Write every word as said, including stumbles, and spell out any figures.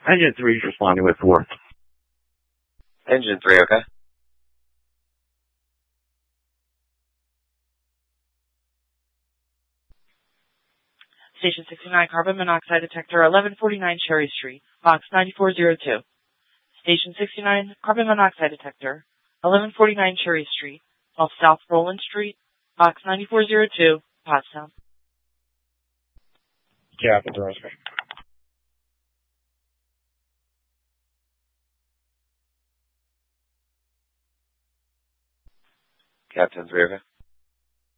Engine three is responding with four. Engine three, okay. Station sixty-nine, carbon monoxide detector, eleven forty-nine Cherry Street, box ninety-four oh two. Station sixty-nine, carbon monoxide detector, eleven forty-nine Cherry Street, off South Roland Street, box ninety-four oh two, Pottstown. Captain Oscar. Captain three, okay.